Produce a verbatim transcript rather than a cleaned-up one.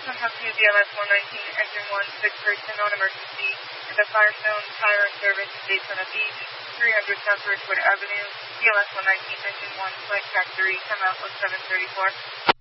Kentucky B L S one nineteen, engine one, sick person on emergency at the Firestone Tire and Service in Daytona Beach, three hundred South Ridgewood Avenue, B L S one nineteen, engine one, flight track three, come out with seven thirty-four.